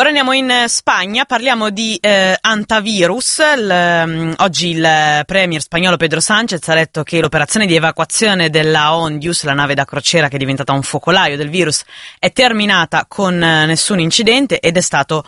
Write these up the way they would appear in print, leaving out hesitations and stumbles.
Ora andiamo in Spagna, parliamo di antivirus. Oggi il premier spagnolo Pedro Sánchez ha detto che l'operazione di evacuazione della Ondius, la nave da crociera che è diventata un focolaio del virus, è terminata con nessun incidente ed è stata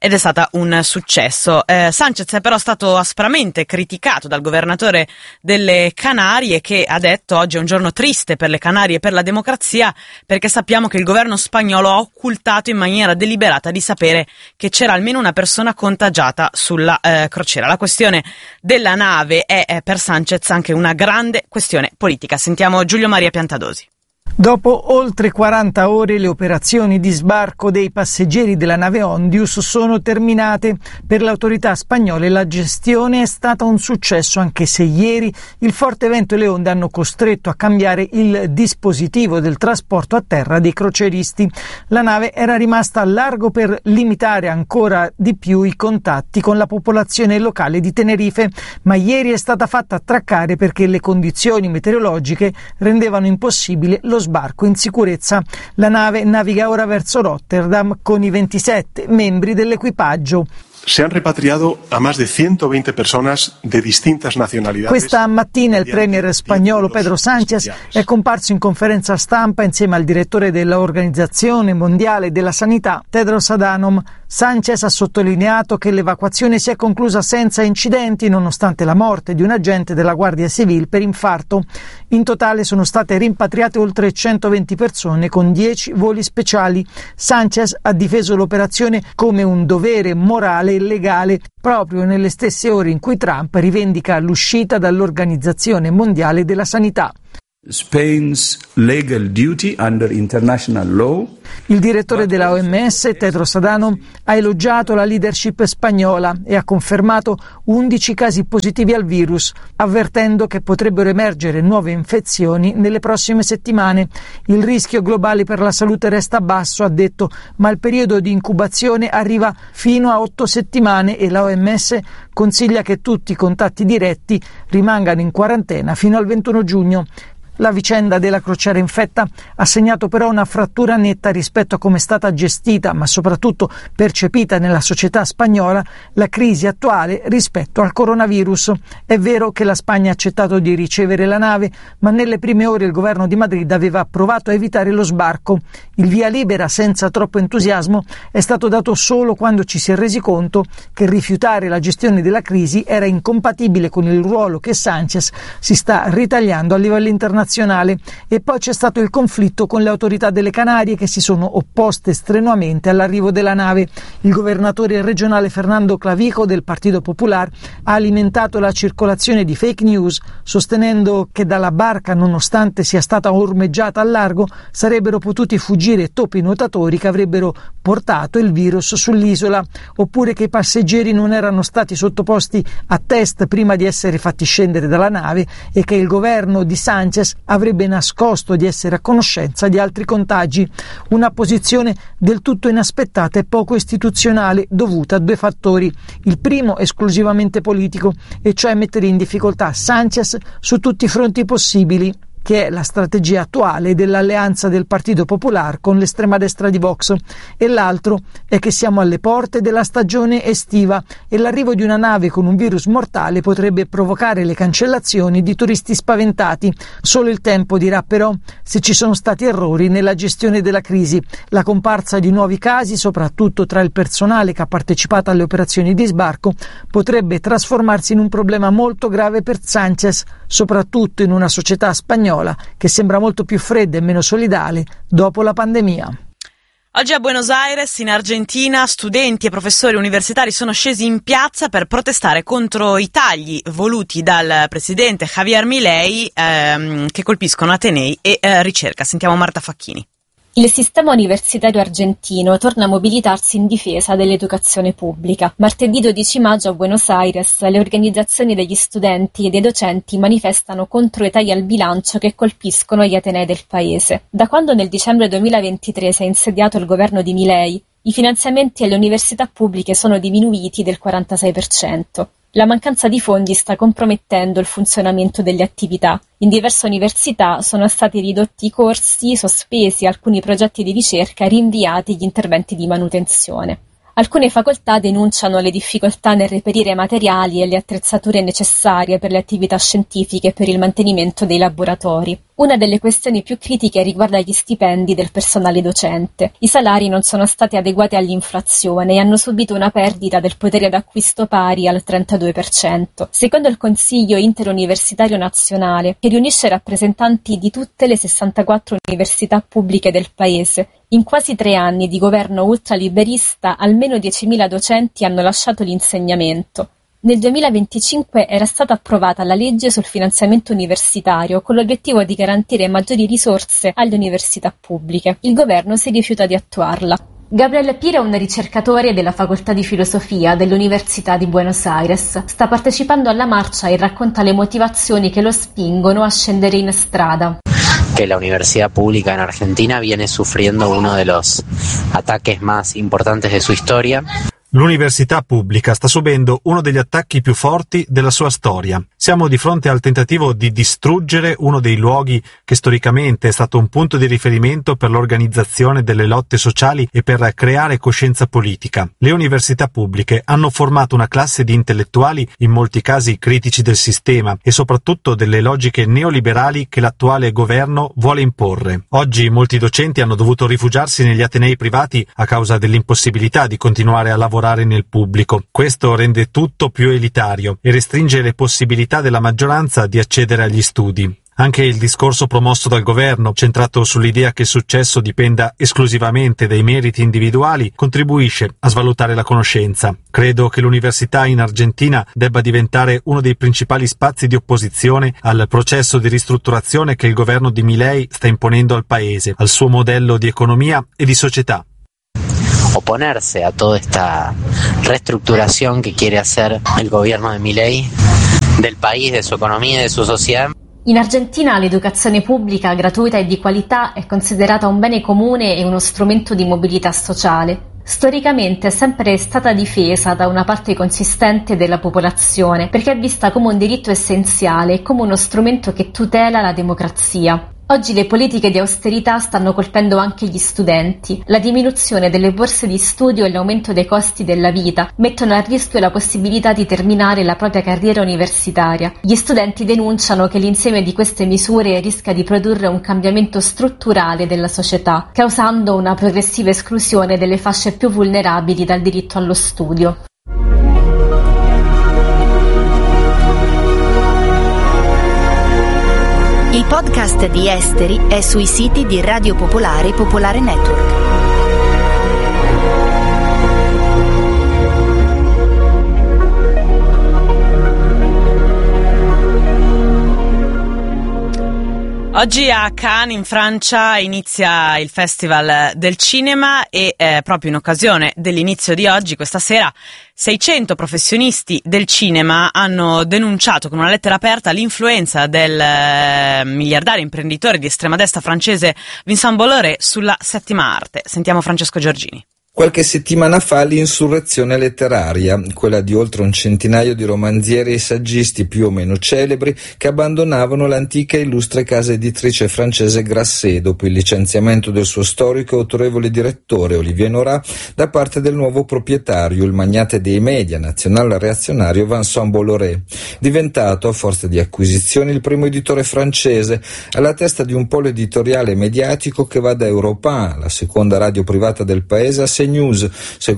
un successo. Sánchez è però stato aspramente criticato dal governatore delle Canarie, che ha detto oggi è un giorno triste per le Canarie e per la democrazia, perché sappiamo che il governo spagnolo ha occultato in maniera deliberata di sapere che c'era almeno una persona contagiata sulla crociera. La questione della nave è per Sánchez anche una grande questione politica. Sentiamo Giulio Maria Piantadosi. Dopo oltre 40 ore le operazioni di sbarco dei passeggeri della nave Ondius sono terminate. Per le autorità spagnole la gestione è stata un successo, anche se ieri il forte vento e le onde hanno costretto a cambiare il dispositivo del trasporto a terra dei croceristi. La nave era rimasta a largo per limitare ancora di più i contatti con la popolazione locale di Tenerife, ma ieri è stata fatta attraccare perché le condizioni meteorologiche rendevano impossibile lo sbarco in sicurezza. La nave naviga ora verso Rotterdam con i 27 membri dell'equipaggio. Se han repatriado a más de 120 personas de distintas nacionalidades. Questa mattina il premier spagnolo Pedro Sánchez è comparso in conferenza stampa insieme al direttore dell'Organizzazione Mondiale della Sanità, Tedros Adhanom. Sánchez ha sottolineato che l'evacuazione si è conclusa senza incidenti, nonostante la morte di un agente della Guardia Civile per infarto. In totale sono state rimpatriate oltre 120 persone con 10 voli speciali. Sánchez ha difeso l'operazione come un dovere morale e legale, proprio nelle stesse ore in cui Trump rivendica l'uscita dall'Organizzazione Mondiale della Sanità. Spain's legal duty under international law. Il direttore della OMS, Tedros Adhanom, ha elogiato la leadership spagnola e ha confermato 11 casi positivi al virus, avvertendo che potrebbero emergere nuove infezioni nelle prossime settimane. Il rischio globale per la salute resta basso, ha detto, ma il periodo di incubazione arriva fino a 8 settimane e la OMS consiglia che tutti i contatti diretti rimangano in quarantena fino al 21 giugno. La vicenda della crociera infetta ha segnato però una frattura netta rispetto a come è stata gestita, ma soprattutto percepita nella società spagnola, la crisi attuale rispetto al coronavirus. È vero che la Spagna ha accettato di ricevere la nave, ma nelle prime ore il governo di Madrid aveva provato a evitare lo sbarco. Il via libera senza troppo entusiasmo è stato dato solo quando ci si è resi conto che rifiutare la gestione della crisi era incompatibile con il ruolo che Sánchez si sta ritagliando a livello internazionale. E poi c'è stato il conflitto con le autorità delle Canarie che si sono opposte strenuamente all'arrivo della nave. Il governatore regionale Fernando Clavijo del Partito Popular ha alimentato la circolazione di fake news, sostenendo che dalla barca, nonostante sia stata ormeggiata al largo, sarebbero potuti fuggire topi nuotatori che avrebbero portato il virus sull'isola, oppure che i passeggeri non erano stati sottoposti a test prima di essere fatti scendere dalla nave e che il governo di Sánchez avrebbe nascosto di essere a conoscenza di altri contagi. Una posizione del tutto inaspettata e poco istituzionale, dovuta a due fattori. Il primo esclusivamente politico, e cioè mettere in difficoltà Sánchez su tutti i fronti possibili, che è la strategia attuale dell'alleanza del Partito Popular con l'estrema destra di Vox, e l'altro è che siamo alle porte della stagione estiva e l'arrivo di una nave con un virus mortale potrebbe provocare le cancellazioni di turisti spaventati. Solo il tempo dirà però se ci sono stati errori nella gestione della crisi. La comparsa di nuovi casi, soprattutto tra il personale che ha partecipato alle operazioni di sbarco, potrebbe trasformarsi in un problema molto grave per Sánchez, soprattutto in una società spagnola che sembra molto più fredda e meno solidale dopo la pandemia. Oggi a Buenos Aires, in Argentina, studenti e professori universitari sono scesi in piazza per protestare contro i tagli voluti dal presidente Javier Milei che colpiscono atenei e ricerca. Sentiamo Marta Facchini. Il sistema universitario argentino torna a mobilitarsi in difesa dell'educazione pubblica. Martedì 12 maggio a Buenos Aires le organizzazioni degli studenti e dei docenti manifestano contro i tagli al bilancio che colpiscono gli atenei del paese. Da quando nel dicembre 2023 si è insediato il governo di Milei, i finanziamenti alle università pubbliche sono diminuiti del 46%. La mancanza di fondi sta compromettendo il funzionamento delle attività. In diverse università sono stati ridotti i corsi, sospesi alcuni progetti di ricerca e rinviati gli interventi di manutenzione. Alcune facoltà denunciano le difficoltà nel reperire materiali e le attrezzature necessarie per le attività scientifiche e per il mantenimento dei laboratori. Una delle questioni più critiche riguarda gli stipendi del personale docente. I salari non sono stati adeguati all'inflazione e hanno subito una perdita del potere d'acquisto pari al 32%. Secondo il Consiglio Interuniversitario Nazionale, che riunisce rappresentanti di tutte le 64 università pubbliche del Paese, in quasi 3 anni di governo ultraliberista almeno 10.000 docenti hanno lasciato l'insegnamento. Nel 2025 era stata approvata la legge sul finanziamento universitario con l'obiettivo di garantire maggiori risorse alle università pubbliche. Il governo si rifiuta di attuarla. Gabriel Pira è un ricercatore della Facoltà di Filosofia dell'Università di Buenos Aires. Sta partecipando alla marcia e racconta le motivazioni che lo spingono a scendere in strada. Que la universidad pública en Argentina viene sufriendo uno de los ataques más importantes de su historia. L'università pubblica sta subendo uno degli attacchi più forti della sua storia. Siamo di fronte al tentativo di distruggere uno dei luoghi che storicamente è stato un punto di riferimento per l'organizzazione delle lotte sociali e per creare coscienza politica. Le università pubbliche hanno formato una classe di intellettuali, in molti casi critici del sistema, e soprattutto delle logiche neoliberali che l'attuale governo vuole imporre. Oggi molti docenti hanno dovuto rifugiarsi negli atenei privati a causa dell'impossibilità di continuare a lavorare nel pubblico. Questo rende tutto più elitario e restringe le possibilità della maggioranza di accedere agli studi. Anche il discorso promosso dal governo, centrato sull'idea che il successo dipenda esclusivamente dai meriti individuali, contribuisce a svalutare la conoscenza. Credo che l'università in Argentina debba diventare uno dei principali spazi di opposizione al processo di ristrutturazione che il governo di Milei sta imponendo al paese, al suo modello di economia e di società. Oponerse a toda esta reestructuración que quiere hacer el gobierno de Milei del país, de su economía y de su sociedad. In Argentina l'educazione pubblica gratuita e di qualità è considerata un bene comune e uno strumento di mobilità sociale. Storicamente è sempre stata difesa da una parte consistente della popolazione perché è vista come un diritto essenziale e come uno strumento che tutela la democrazia. Oggi le politiche di austerità stanno colpendo anche gli studenti. La diminuzione delle borse di studio e l'aumento dei costi della vita mettono a rischio la possibilità di terminare la propria carriera universitaria. Gli studenti denunciano che l'insieme di queste misure rischia di produrre un cambiamento strutturale della società, causando una progressiva esclusione delle fasce più vulnerabili dal diritto allo studio. Il podcast di Esteri è sui siti di Radio Popolare e Popolare Network. Oggi a Cannes in Francia inizia il Festival del Cinema e proprio in occasione dell'inizio di oggi, questa sera, 600 professionisti del cinema hanno denunciato con una lettera aperta l'influenza del miliardario imprenditore di estrema destra francese Vincent Bolloré sulla settima arte. Sentiamo Francesco Giorgini. Qualche settimana fa l'insurrezione letteraria, quella di oltre un centinaio di romanzieri e saggisti più o meno celebri che abbandonavano l'antica e illustre casa editrice francese Grasset dopo il licenziamento del suo storico e autorevole direttore Olivier Nora da parte del nuovo proprietario, il magnate dei media nazional reazionario Vincent Bolloré, diventato a forza di acquisizioni il primo editore francese, alla testa di un polo editoriale mediatico che va da Europe 1, la seconda radio privata del paese, a News,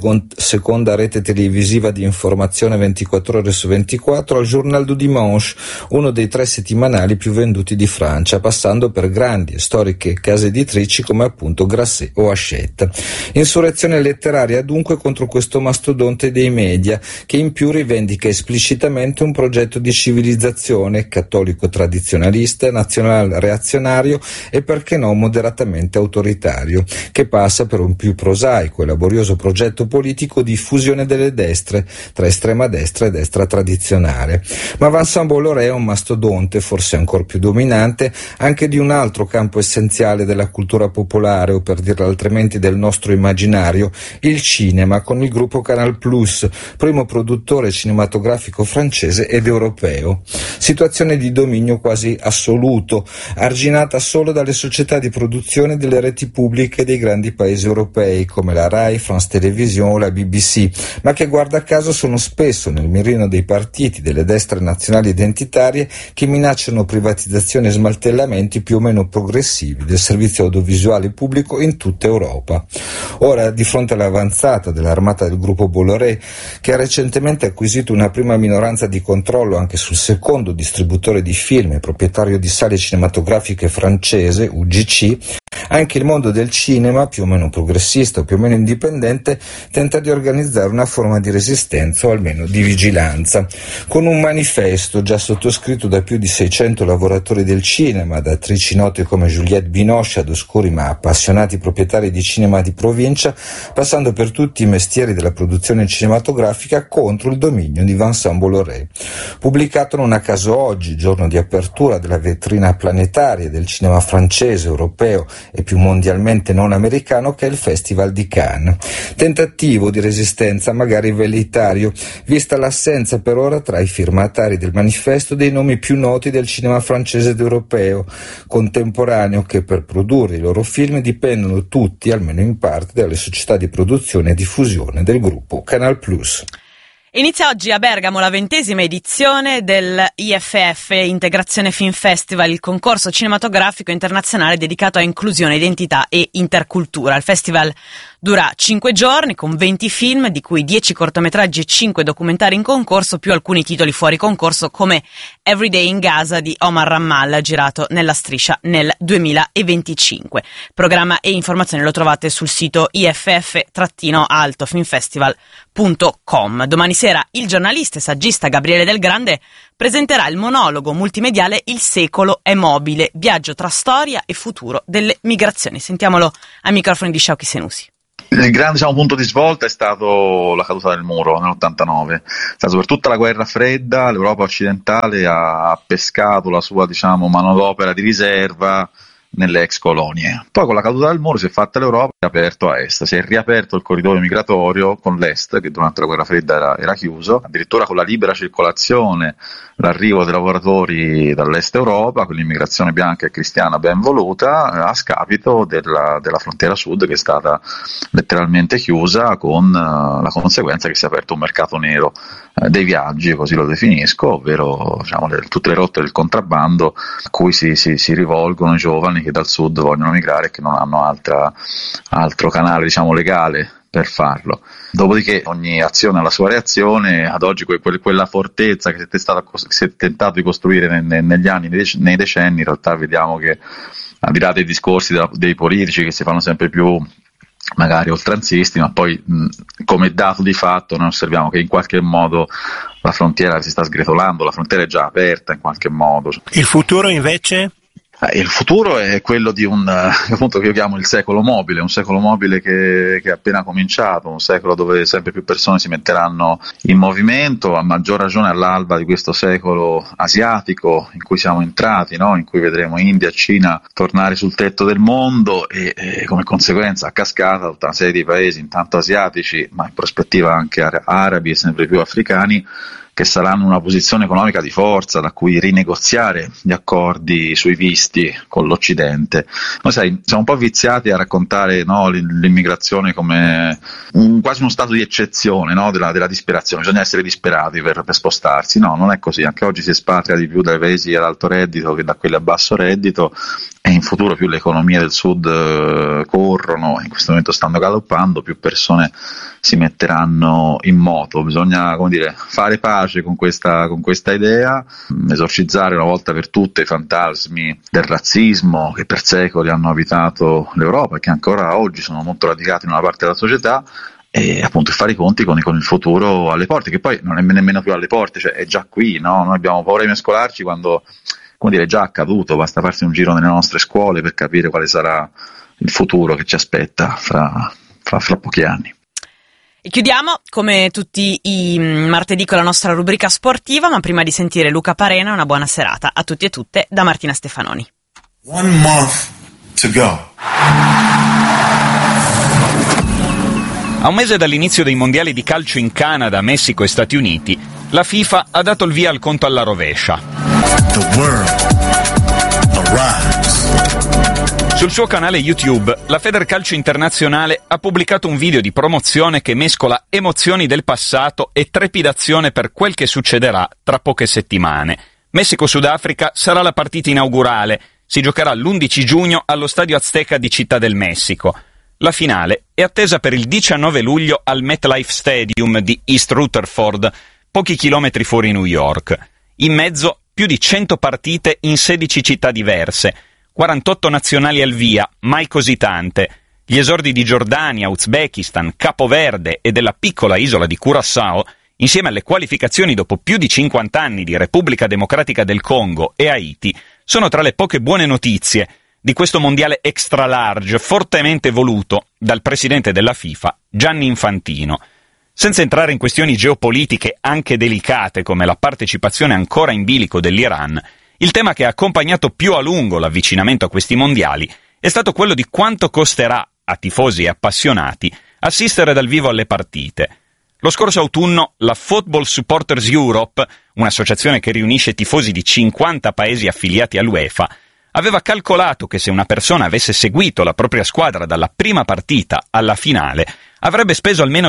seconda rete televisiva di informazione 24 ore su 24, al Journal du Dimanche, uno dei 3 settimanali più venduti di Francia, passando per grandi e storiche case editrici come appunto Grasset o Hachette. Insurrezione letteraria dunque contro questo mastodonte dei media, che in più rivendica esplicitamente un progetto di civilizzazione cattolico tradizionalista, nazional reazionario e perché no moderatamente autoritario, che passa per un più prosaico e laborioso progetto politico di fusione delle destre tra estrema destra e destra tradizionale. Ma Vincent Bolloré è un mastodonte, forse ancora più dominante, anche di un altro campo essenziale della cultura popolare, o per dirlo altrimenti del nostro immaginario, il cinema, con il gruppo Canal+, primo produttore cinematografico francese ed europeo. Situazione di dominio quasi assoluto, arginata solo dalle società di produzione delle reti pubbliche dei grandi paesi europei come la RAI, Rai, France Télévisions o la BBC, ma che guarda caso sono spesso nel mirino dei partiti delle destre nazionali identitarie che minacciano privatizzazioni e smantellamenti più o meno progressivi del servizio audiovisuale pubblico in tutta Europa. Ora, di fronte all'avanzata dell'armata del gruppo Bolloré, che ha recentemente acquisito una prima minoranza di controllo anche sul secondo distributore di film e proprietario di sale cinematografiche francese, UGC, anche il mondo del cinema, più o meno progressista o più o meno indipendente, tenta di organizzare una forma di resistenza o almeno di vigilanza, con un manifesto già sottoscritto da più di 600 lavoratori del cinema, da attrici note come Juliette Binoche ad oscuri ma appassionati proprietari di cinema di provincia, passando per tutti i mestieri della produzione cinematografica contro il dominio di Vincent Bolloré. Pubblicato non a caso oggi, giorno di apertura della vetrina planetaria del cinema francese, europeo e più mondialmente non americano, che è il Festival di Cannes. Tentativo di resistenza magari velleitario, vista l'assenza per ora tra i firmatari del manifesto dei nomi più noti del cinema francese ed europeo contemporaneo, che per produrre i loro film dipendono tutti, almeno in parte, dalle società di produzione e diffusione del gruppo Canal+. Inizia oggi a Bergamo la 20ª edizione del IFF, Integrazione Film Festival, il concorso cinematografico internazionale dedicato a inclusione, identità e intercultura. Il festival dura 5 giorni con 20 film, di cui 10 cortometraggi e 5 documentari in concorso, più alcuni titoli fuori concorso come Everyday in Gaza di Omar Rammal, girato nella striscia nel 2025. Programma e informazioni lo trovate sul sito iff-altofilmfestival.com. Domani sera il giornalista e saggista Gabriele Del Grande presenterà il monologo multimediale Il secolo è mobile, viaggio tra storia e futuro delle migrazioni. Sentiamolo ai microfoni di Sciauchi Senusi. Il grande punto di svolta è stato la caduta del muro nell'89. È stato per tutta la guerra fredda, l'Europa occidentale ha pescato la sua manodopera di riserva nelle ex colonie. Poi con la caduta del muro si è fatta l'Europa e si è aperto a est, si è riaperto il corridoio migratorio con l'est, che durante la guerra fredda era chiuso, addirittura con la libera circolazione, l'arrivo dei lavoratori dall'est Europa, con l'immigrazione bianca e cristiana ben voluta, a scapito della frontiera sud, che è stata letteralmente chiusa, con la conseguenza che si è aperto un mercato nero dei viaggi, così lo definisco, ovvero tutte le rotte del contrabbando a cui si rivolgono i giovani che dal sud vogliono migrare e che non hanno altro canale legale per farlo. Dopodiché ogni azione ha la sua reazione. Ad oggi quella fortezza che si è tentato di costruire negli anni, nei decenni, in realtà vediamo che, al di là dei discorsi dei politici che si fanno sempre più magari oltranzisti, ma poi come dato di fatto noi osserviamo che in qualche modo la frontiera si sta sgretolando, la frontiera è già aperta in qualche modo. Il futuro invece? Il futuro è quello di appunto, che io chiamo il secolo mobile, un secolo mobile che è appena cominciato, un secolo dove sempre più persone si metteranno in movimento, a maggior ragione all'alba di questo secolo asiatico in cui siamo entrati, no? In cui vedremo India e Cina tornare sul tetto del mondo e come conseguenza a cascata tutta una serie di paesi, intanto asiatici, ma in prospettiva anche arabi e sempre più africani, che saranno una posizione economica di forza da cui rinegoziare gli accordi sui visti con l'Occidente. Noi siamo un po' viziati a raccontare, no, l'immigrazione come quasi uno stato di eccezione, no, della disperazione, bisogna essere disperati per spostarsi. No, non è così, anche oggi si espatria di più dai paesi ad alto reddito che da quelli a basso reddito, e in futuro più le economie del sud corrono, in questo momento stanno galoppando, più persone si metteranno in moto. Bisogna, fare pace con questa idea, esorcizzare una volta per tutte i fantasmi del razzismo che per secoli hanno abitato l'Europa e che ancora oggi sono molto radicati in una parte della società, e appunto fare i conti con il futuro alle porte, che poi non è nemmeno più alle porte, cioè è già qui, no? Noi abbiamo paura di mescolarci quando è già accaduto, basta farsi un giro nelle nostre scuole per capire quale sarà il futuro che ci aspetta fra pochi anni. E chiudiamo come tutti i martedì con la nostra rubrica sportiva, ma prima di sentire Luca Parena, una buona serata a tutti e tutte da Martina Stefanoni. 1 month to go. A un mese dall'inizio dei mondiali di calcio in Canada, Messico e Stati Uniti, la FIFA ha dato il via al conto alla rovescia. The world arrives. Sul suo canale YouTube, la Federcalcio Internazionale ha pubblicato un video di promozione che mescola emozioni del passato e trepidazione per quel che succederà tra poche settimane. Messico-Sudafrica sarà la partita inaugurale, si giocherà l'11 giugno allo Stadio Azteca di Città del Messico. La finale è attesa per il 19 luglio al MetLife Stadium di East Rutherford, pochi chilometri fuori New York. In mezzo più di 100 partite in 16 città diverse, 48 nazionali al via, mai così tante. Gli esordi di Giordania, Uzbekistan, Capo Verde e della piccola isola di Curaçao, insieme alle qualificazioni dopo più di 50 anni di Repubblica Democratica del Congo e Haiti, sono tra le poche buone notizie di questo mondiale extra large fortemente voluto dal presidente della FIFA, Gianni Infantino. Senza entrare in questioni geopolitiche anche delicate come la partecipazione ancora in bilico dell'Iran, il tema che ha accompagnato più a lungo l'avvicinamento a questi mondiali è stato quello di quanto costerà a tifosi e appassionati assistere dal vivo alle partite. Lo scorso autunno la Football Supporters Europe, un'associazione che riunisce tifosi di 50 paesi affiliati all'UEFA, aveva calcolato che se una persona avesse seguito la propria squadra dalla prima partita alla finale, avrebbe speso almeno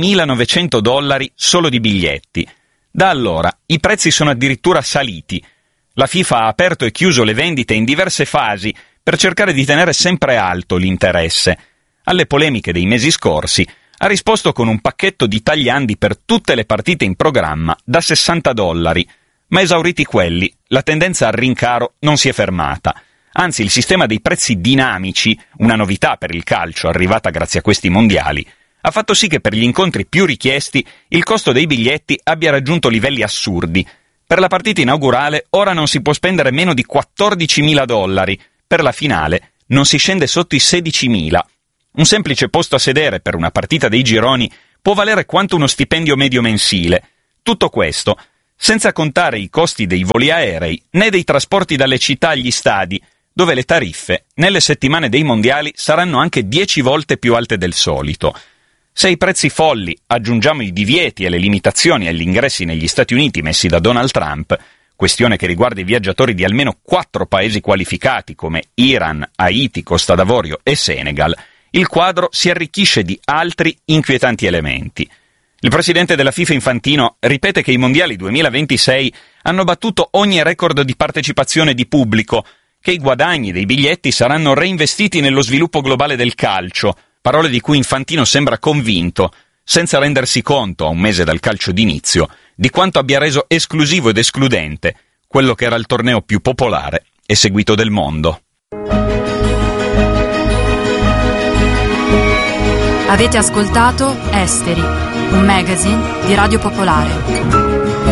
$6.900 solo di biglietti. Da allora i prezzi sono addirittura saliti. La FIFA ha aperto e chiuso le vendite in diverse fasi per cercare di tenere sempre alto l'interesse. Alle polemiche dei mesi scorsi ha risposto con un pacchetto di tagliandi per tutte le partite in programma da $60. Ma esauriti quelli, la tendenza al rincaro non si è fermata. Anzi, il sistema dei prezzi dinamici, una novità per il calcio arrivata grazie a questi mondiali, ha fatto sì che per gli incontri più richiesti il costo dei biglietti abbia raggiunto livelli assurdi. Per la partita inaugurale ora non si può spendere meno di $14.000, per la finale non si scende sotto i 16.000. Un semplice posto a sedere per una partita dei gironi può valere quanto uno stipendio medio mensile. Tutto questo senza contare i costi dei voli aerei né dei trasporti dalle città agli stadi, dove le tariffe nelle settimane dei mondiali saranno anche 10 volte più alte del solito. Se ai prezzi folli aggiungiamo i divieti e le limitazioni agli ingressi negli Stati Uniti messi da Donald Trump, questione che riguarda i viaggiatori di almeno 4 paesi qualificati come Iran, Haiti, Costa d'Avorio e Senegal, il quadro si arricchisce di altri inquietanti elementi. Il presidente della FIFA Infantino ripete che i mondiali 2026 hanno battuto ogni record di partecipazione di pubblico, che i guadagni dei biglietti saranno reinvestiti nello sviluppo globale del calcio, parole di cui Infantino sembra convinto, senza rendersi conto, a un mese dal calcio d'inizio, di quanto abbia reso esclusivo ed escludente quello che era il torneo più popolare e seguito del mondo. Avete ascoltato Esteri, un magazine di Radio Popolare.